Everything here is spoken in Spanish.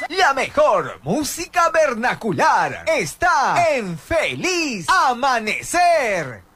La mejor música vernacular está en Feliz Amanecer.